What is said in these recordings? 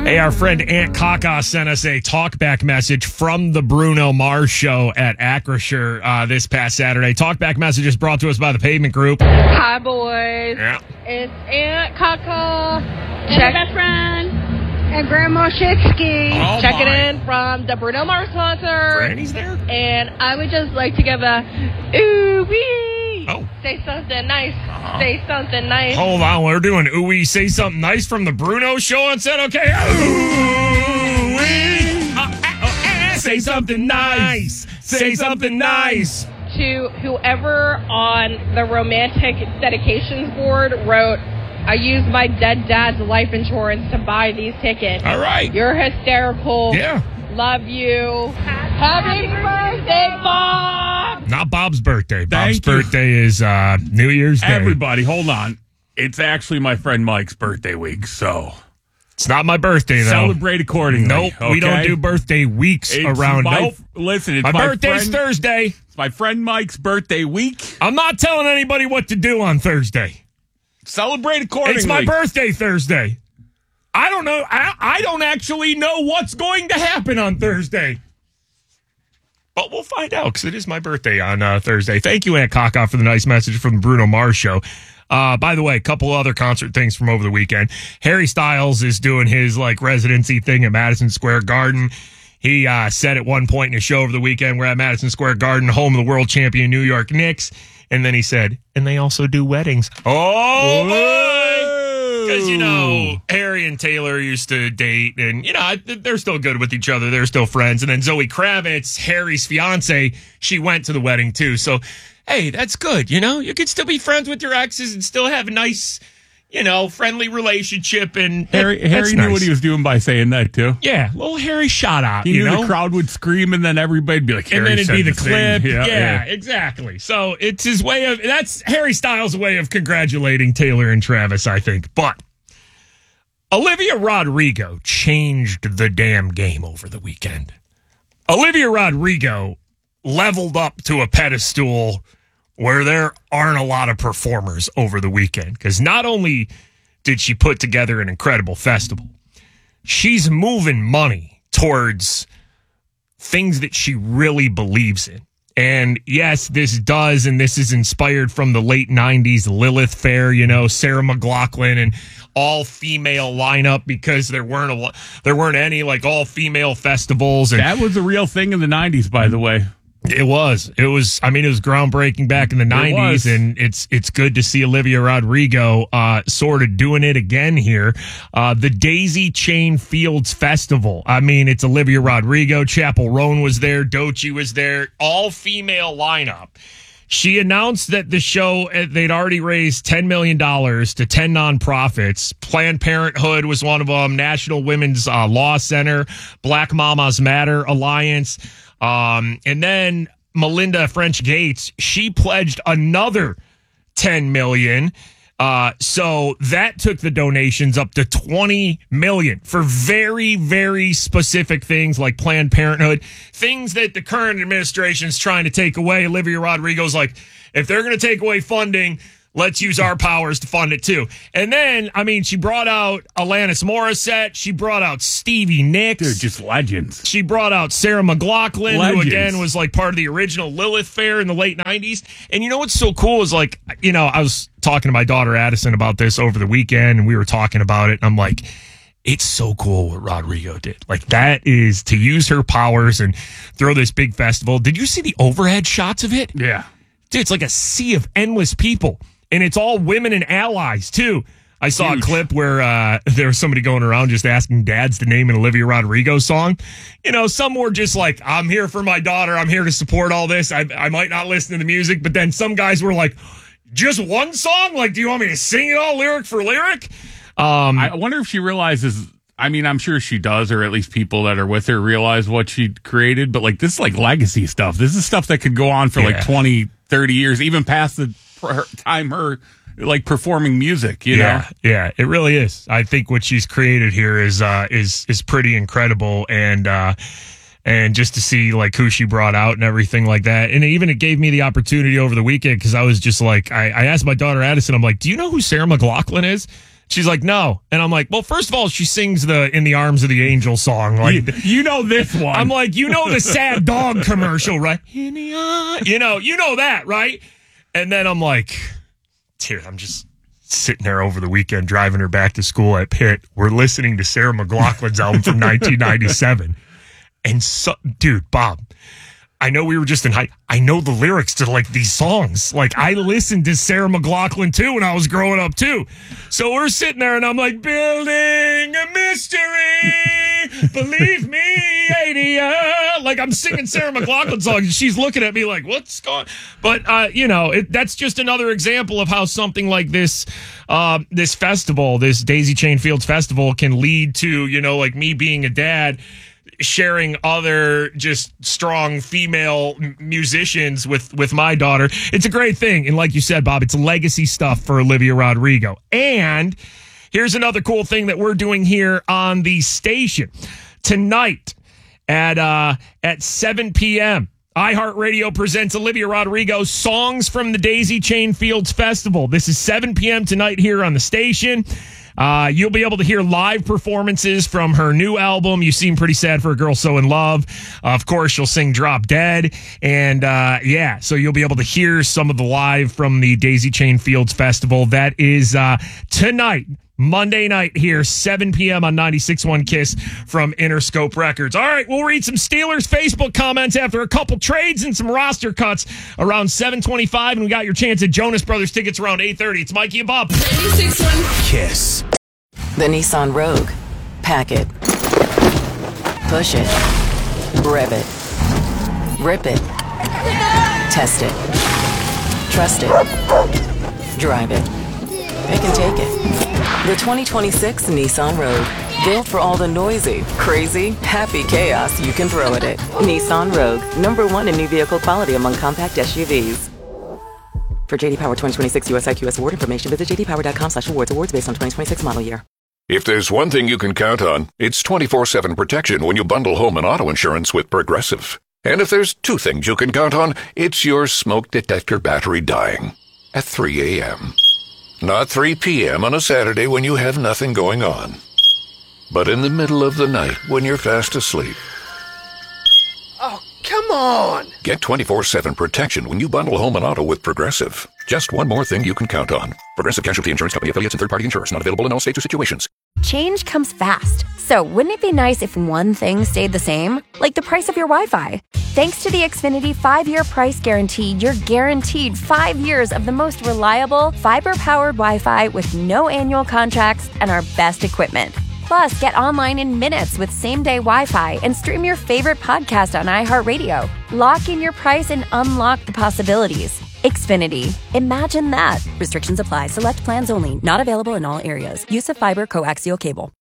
Hey, our friend Aunt Kaka sent us a talkback message from the Bruno Mars show at Acrisure this past Saturday. Talkback message is brought to us by the Pavement Group. Hi, boys. Yeah. It's Aunt Kaka. And my best friend. And Grandma Shitsky. Oh, checking my. in from the Bruno Mars concert. Granny's there? And I would just like to give a ooh-wee. Oh. Say something nice. Say something nice. Hold on, we're doing ooh-wee, say something nice from the Bruno show on set. Okay. Ooh-wee. Say something nice. Say something nice. To whoever on the romantic dedications board wrote, I used my dead dad's life insurance to buy these tickets. All right. You're hysterical. Yeah. Love you. Happy birthday, Bob! Not Bob's birthday. Bob's Thank you. birthday is New Year's Day. Everybody, hold on. It's actually my friend Mike's birthday week, so It's not my birthday, though. celebrate accordingly. Nope, we don't okay? do birthday weeks It's around. my- Listen, it's my my birthday's friend, Thursday. It's my friend Mike's birthday week. I'm not telling anybody what to do on Thursday. Celebrate accordingly. It's my birthday Thursday. I don't know. I don't actually know what's going to happen on Thursday. But we'll find out because it is my birthday on Thursday. Thank you, Aunt Kaka, for the nice message from the Bruno Mars show. By the way, a couple other concert things from over the weekend. Harry Styles is doing his residency thing at Madison Square Garden. He said at one point in his show over the weekend, we're at Madison Square Garden, home of the world champion New York Knicks. And then he said, and they also do weddings. Oh, boy! Because, Harry and Taylor used to date, and, they're still good with each other. They're still friends. And then Zoe Kravitz, Harry's fiance, she went to the wedding, too. So, hey, that's good, You could still be friends with your exes and still have a nice, friendly relationship. And Harry that's knew nice. what he was doing by saying that, too. Yeah, little Harry shot out, He knew the crowd would scream, and then everybody'd be like, and then Harry it'd be said the clip. thing. Yeah, exactly. So it's his way of, that's Harry Styles' way of congratulating Taylor and Travis, I think. But Olivia Rodrigo changed the damn game over the weekend. Olivia Rodrigo leveled up to a pedestal where there aren't a lot of performers over the weekend. Because not only did she put together an incredible festival, she's moving money towards things that she really believes in. And yes, this is inspired from the late 90s Lilith Fair, Sarah McLachlan and all-female lineup because there weren't any all-female festivals. And That was a real thing in the 90s, by the way. It was groundbreaking back in the 90s, and it's good to see Olivia Rodrigo sort of doing it again here. The Daisy Chain Fields Festival. It's Olivia Rodrigo, Chappell Roan was there, Doechii was there, all-female lineup. She announced that the show, they'd already raised $10 million to 10 nonprofits. Planned Parenthood was one of them, National Women's Law Center, Black Mamas Matter Alliance. And then Melinda French Gates, she pledged another $10 million. So that took the donations up to $20 million for very, very specific things like Planned Parenthood, things that the current administration is trying to take away. Olivia Rodrigo's like, if they're going to take away funding, let's use our powers to fund it too. And then, she brought out Alanis Morissette. She brought out Stevie Nicks. Dude, just legends. She brought out Sarah McLachlan, who Legends. again was part of the original Lilith Fair in the late 90s. And what's so cool is I was talking to my daughter Addison about this over the weekend, and we were talking about it. And I'm like, it's so cool what Rodrigo did. That is to use her powers and throw this big festival. Did you see the overhead shots of it? Yeah. Dude, it's like a sea of endless people. And it's all women and allies, too. I saw a clip where there was somebody going around just asking dads to name an Olivia Rodrigo song. Some were just like, I'm here for my daughter. I'm here to support all this. I might not listen to the music. But then some guys were like, just one song? Do you want me to sing it all lyric for lyric? I wonder if she realizes, I'm sure she does, or at least people that are with her realize what she created. But this is legacy stuff. This is stuff that could go on for 20, 30 years, even past the time her performing music, know? Yeah, it really is. I think what she's created here is pretty incredible, and just to see who she brought out and everything like that. And it gave me the opportunity over the weekend because I was just I asked my daughter Addison, I'm like, do you know who Sarah McLachlan is? She's like, no. And I'm like, well, first of all, she sings the In the Arms of the Angel song. Like, you know this one. I'm like, you know the sad dog commercial, right? In the arms. You know that, right? And then I'm like, dude, I'm just sitting there over the weekend driving her back to school at Pitt. We're listening to Sarah McLachlan's album from 1997. And so, dude, Bob, I know we were just in high. I know the lyrics to like these songs. Like I listened to Sarah McLachlan too when I was growing up too. So we're sitting there and I'm like, building a mystery. Believe me, Adia. Like I'm singing Sarah McLachlan songs and she's looking at me like, what's going? But that's just another example of how something like this, this festival, this Daisy Chain Fields Festival, can lead to like me being a dad, sharing other just strong female musicians with my daughter. It's a great thing. And like you said, Bob, it's legacy stuff for Olivia Rodrigo. And here's another cool thing that we're doing here on the station. Tonight at 7 p.m., iHeartRadio presents Olivia Rodrigo Songs from the Daisy Chain Fields Festival. This is 7 p.m. tonight here on the station. You'll be able to hear live performances from her new album, You Seem Pretty Sad for a Girl So in Love. Of course, she'll sing Drop Dead. And so you'll be able to hear some of the live from the Daisy Chain Fields Festival. That is tonight, Monday night here, 7 p.m. on 96.1 KISS from Interscope Records. All right, we'll read some Steelers Facebook comments after a couple trades and some roster cuts around 7:25, and we got your chance at Jonas Brothers tickets around 8:30. It's Mikey and Bob. 96.1 KISS. The Nissan Rogue. Pack it. Push it. Rev it. Rip it. Test it. Trust it. Drive it. Pick and take it. The 2026 Nissan Rogue. Built for all the noisy, crazy, happy chaos you can throw at it. Nissan Rogue. #1 in new vehicle quality among compact SUVs. For JD Power 2026 US IQS award information, visit jdpower.com/awards. Awards based on 2026 model year. If there's one thing you can count on, it's 24/7 protection when you bundle home and auto insurance with Progressive. And if there's two things you can count on, it's your smoke detector battery dying at 3 a.m. Not 3 p.m. on a Saturday when you have nothing going on, but in the middle of the night when you're fast asleep. Oh, come on! Get 24/7 protection when you bundle home and auto with Progressive. Just one more thing you can count on. Progressive Casualty Insurance Company, affiliates, and third-party insurers. Not available in all states or situations. Change comes fast. So wouldn't it be nice if one thing stayed the same? Like the price of your Wi-Fi. Thanks to the Xfinity 5-year price guarantee, you're guaranteed 5 years of the most reliable, fiber-powered Wi-Fi with no annual contracts and our best equipment. Plus, get online in minutes with same-day Wi-Fi and stream your favorite podcast on iHeartRadio. Lock in your price and unlock the possibilities. Xfinity. Imagine that. Restrictions apply. Select plans only. Not available in all areas. Use of fiber coaxial cable.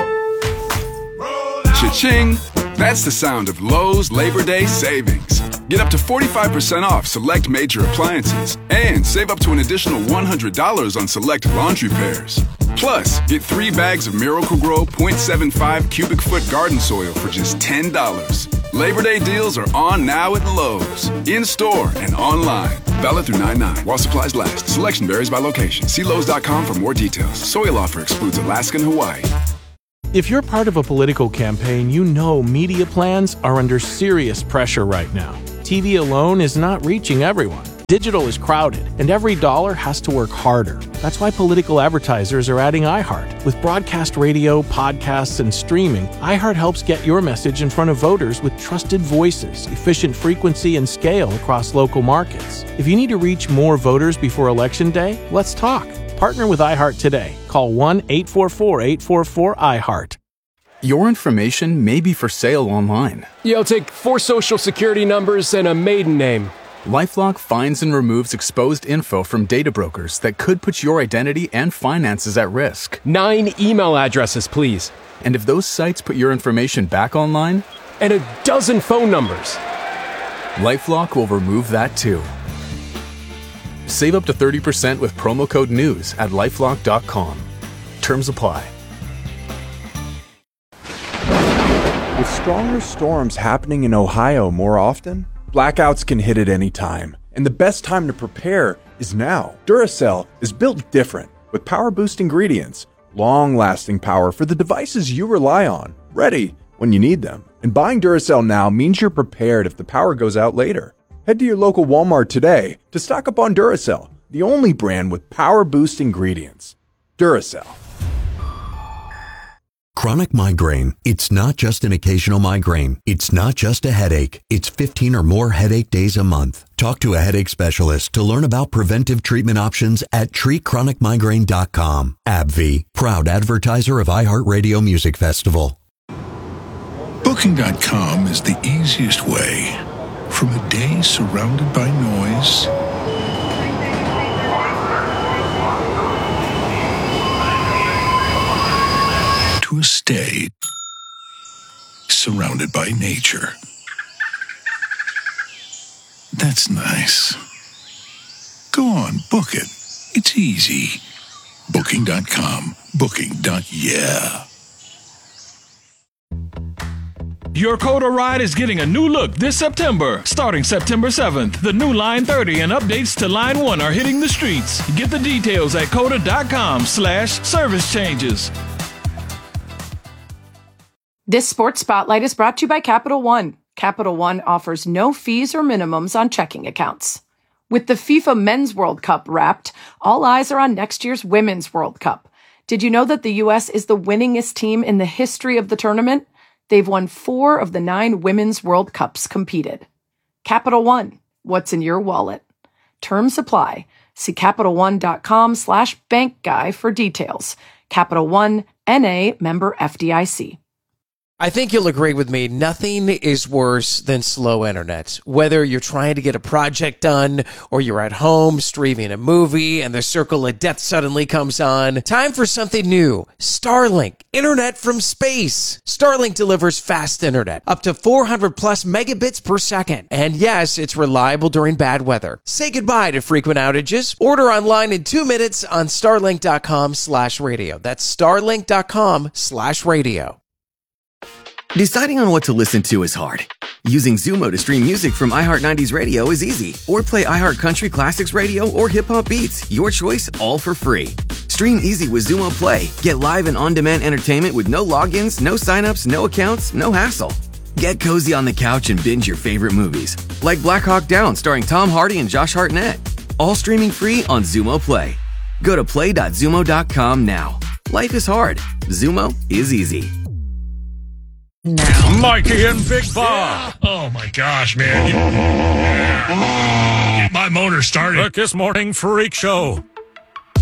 Cha-ching! That's the sound of Lowe's Labor Day savings. Get up to 45% off select major appliances and save up to an additional $100 on select laundry pairs. Plus, get 3 bags of Miracle-Gro 0.75 cubic foot garden soil for just $10. Labor Day deals are on now at Lowe's. In-store and online. Valid through 9/9 while supplies last. Selection varies by location. See Lowe's.com for more details. Soil offer excludes Alaska and Hawaii. If you're part of a political campaign, you know media plans are under serious pressure right now. TV alone is not reaching everyone. Digital is crowded, and every dollar has to work harder. That's why political advertisers are adding iHeart. With broadcast radio, podcasts, and streaming, iHeart helps get your message in front of voters with trusted voices, efficient frequency, and scale across local markets. If you need to reach more voters before Election Day, let's talk. Partner with iHeart today. Call 1-844-844-iHeart. Your information may be for sale online. Yeah, I'll take 4 social security numbers and a maiden name. LifeLock finds and removes exposed info from data brokers that could put your identity and finances at risk. 9 email addresses, please. And if those sites put your information back online? And a dozen phone numbers. LifeLock will remove that too. Save up to 30% with promo code NEWS at LifeLock.com. Terms apply. With stronger storms happening in Ohio more often, blackouts can hit at any time, and the best time to prepare is now. Duracell is built different with power boost ingredients, long-lasting power for the devices you rely on, ready when you need them. And buying Duracell now means you're prepared if the power goes out later. Head to your local Walmart today to stock up on Duracell, the only brand with power boost ingredients. Duracell. Chronic migraine. It's not just an occasional migraine. It's not just a headache. It's 15 or more headache days a month. Talk to a headache specialist to learn about preventive treatment options at treatchronicmigraine.com. AbbVie, proud advertiser of iHeartRadio Music Festival. Booking.com is the easiest way from a day surrounded by noise to a stay surrounded by nature. That's nice. Go on, book it. It's easy. Booking.com. Booking.yeah. Your Coda ride is getting a new look this September. Starting September 7th, the new Line 30 and updates to Line 1 are hitting the streets. Get the details at coda.com/service changes. This Sports Spotlight is brought to you by Capital One. Capital One offers no fees or minimums on checking accounts. With the FIFA Men's World Cup wrapped, all eyes are on next year's Women's World Cup. Did you know that the U.S. is the winningest team in the history of the tournament? They've won 4 of the 9 Women's World Cups competed. Capital One, what's in your wallet? Terms apply. See CapitalOne.com/bankguy for details. Capital One, N.A., member FDIC. I think you'll agree with me. Nothing is worse than slow internet. Whether you're trying to get a project done or you're at home streaming a movie and the circle of death suddenly comes on. Time for something new. Starlink. Internet from space. Starlink delivers fast internet. Up to 400 plus megabits per second. And yes, it's reliable during bad weather. Say goodbye to frequent outages. Order online in 2 minutes on starlink.com/radio. That's starlink.com/radio. Deciding on what to listen to is hard. Using Zumo to stream music from iHeart 90s Radio is easy. Or play iHeart Country Classics Radio or Hip Hop Beats. Your choice, all for free. Stream easy with Zumo Play. Get live and on-demand entertainment with no logins, no signups, no accounts, no hassle. Get cozy on the couch and binge your favorite movies. Like Black Hawk Down starring Tom Hardy and Josh Hartnett. All streaming free on Zumo Play. Go to play.zumo.com now. Life is hard. Zumo is easy. Now, Mikey and Big Bob. Oh my gosh, man. Get my motor started. The Kiss Morning Freak Show.